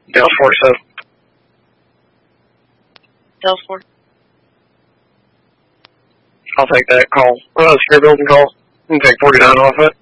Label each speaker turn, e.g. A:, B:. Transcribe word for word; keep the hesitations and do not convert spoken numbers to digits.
A: Dallas forty-seven.
B: Dallas four.
A: I'll take that call. Uh, secure building call. You can take forty-nine off it.